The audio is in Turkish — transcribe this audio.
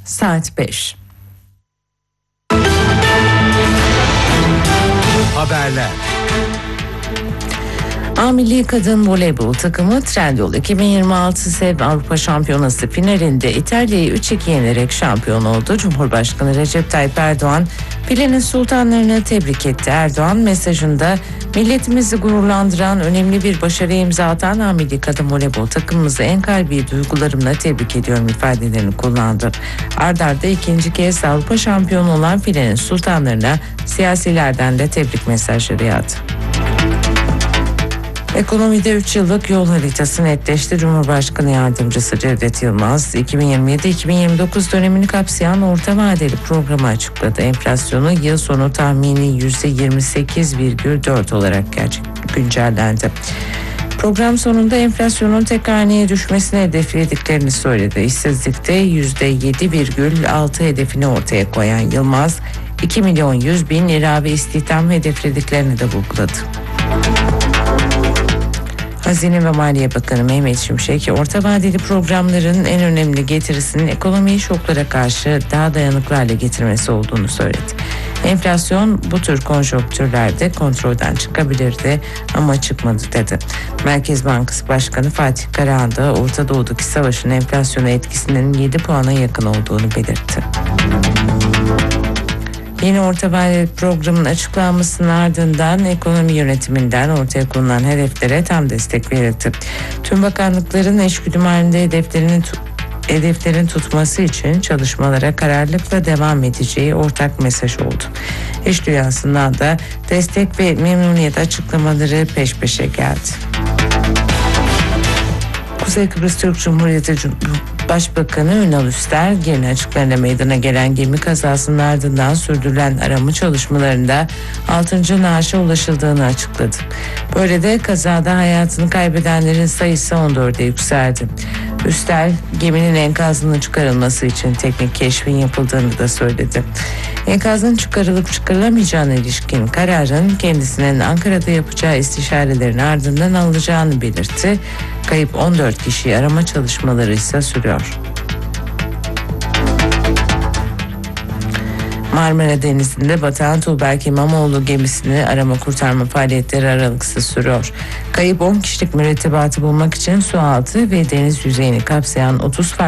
Saat 5. Haberler. A Milli Kadın Voleybol takımı Trendyol 2026 SEV Avrupa Şampiyonası finalinde İtalya'yı 3-2 yenerek şampiyon oldu. Cumhurbaşkanı Recep Tayyip Erdoğan filenin sultanlarını tebrik etti. Erdoğan mesajında milletimizi gururlandıran önemli bir başarıya imza atan A Milli Kadın Voleybol takımımızı en kalbi duygularımla tebrik ediyorum ifadelerini kullandı. Arda arda ikinci kez Avrupa şampiyonu olan filenin sultanlarına siyasilerden de tebrik mesajları yağdı. Ekonomide 3 yıllık yol haritası netleşti. Cumhurbaşkanı Yardımcısı Cevdet Yılmaz, 2027-2029 dönemini kapsayan orta vadeli programı açıkladı. Enflasyonu yıl sonu tahmini %28,4 olarak güncellendi. Program sonunda enflasyonun tek haneye düşmesini hedeflediklerini söyledi. İşsizlikte %7,6 hedefini ortaya koyan Yılmaz, 2.100.000 ilave istihdam hedeflediklerini de vurguladı. Hazine ve Maliye Bakanı Mehmet Şimşek, orta vadeli programların en önemli getirisinin ekonomiyi şoklara karşı daha dayanıklı hale getirmesi olduğunu söyledi. Enflasyon bu tür konjonktürlerde kontrolden çıkabilirdi ama çıkmadı dedi. Merkez Bankası Başkanı Fatih Karahan da Orta Doğu'daki savaşın enflasyona etkisinin 7 puana yakın olduğunu belirtti. Yeni orta vadeli programın açıklanmasının ardından ekonomi yönetiminden ortaya konulan hedeflere tam destek verildi. Tüm bakanlıkların eşgüdüm halinde hedeflerin tutması için çalışmalara kararlılıkla devam edeceği ortak mesaj oldu. İş dünyasından da destek ve memnuniyet açıklamaları peş peşe geldi. Kuzey Kıbrıs Türk Cumhuriyeti Başbakanı Ünal Üster, Girne açıklarında meydana gelen gemi kazasının ardından sürdürülen arama çalışmalarında 6. naaşa ulaşıldığını açıkladı. Böyle de kazada hayatını kaybedenlerin sayısı 14'e yükseldi. Üster, geminin enkazının çıkarılması için teknik keşfin yapıldığını da söyledi. Enkazın çıkarılıp çıkarılamayacağına ilişkin kararın kendisinin Ankara'da yapacağı istişarelerin ardından alınacağını belirtti. Kayıp 14 kişiyi arama çalışmaları ise sürüyor. Marmara Denizi'nde batan Tuğberk İmamoğlu gemisini arama kurtarma faaliyetleri aralıksız sürüyor. Kayıp 10 kişilik mürettebatı bulmak için su altı ve deniz yüzeyini kapsayan 30